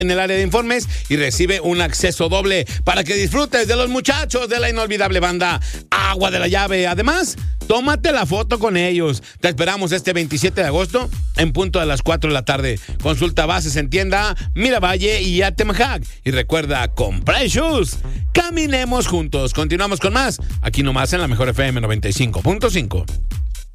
en el área de informes y recibe un acceso doble para que disfrutes de los muchachos de la inolvidable banda Agua de la Llave. Además, tómate la foto con ellos. Te esperamos este 27 de agosto en punto de las 4 de la tarde. Consulta bases en tienda Miravalle y Atemajac. Y recuerda, con Precious, caminemos juntos. Continuamos con más, aquí nomás en la Mejor FM 95.5.